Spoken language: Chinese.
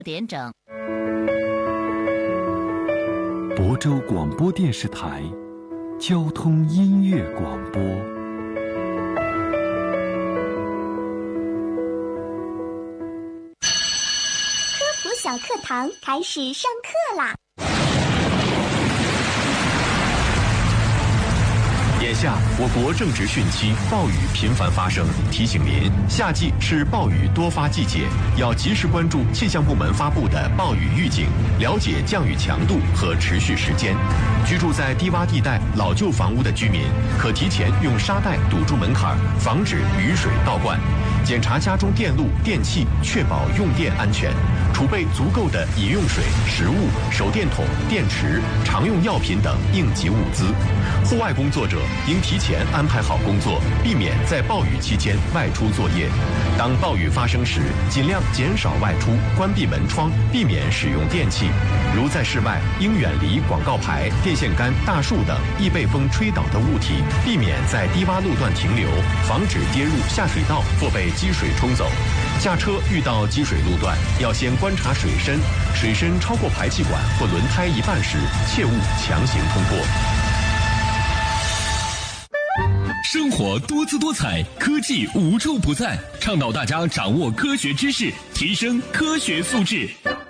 点整。 亳州广播电视台交通音乐广播。 科普小课堂开始上课啦！ 眼下，我国正值汛期，暴雨频繁发生，提醒您，夏季是暴雨多发季节，要及时关注气象部门发布的暴雨预警，了解降雨强度和持续时间。居住在低洼地带、老旧房屋的居民，可提前用沙袋堵住门槛，防止雨水倒灌。检查家中电路、电器，确保用电安全，储备足够的饮用水、食物、手电筒、电池、常用药品等应急物资。户外工作者应提前安排好工作，避免在暴雨期间外出作业。当暴雨发生时，尽量减少外出，关闭门窗，避免使用电器。如在室外，应远离广告牌、电线杆、大树等易被风吹倒的物体，避免在低洼路段停留，防止跌入下水道或被积水冲走。下车遇到积水路段，要先观察水深，水深超过排气管或轮胎一半时，切勿强行通过。 生活多姿多彩，科技无处不在，倡导大家掌握科学知识，提升科学素质。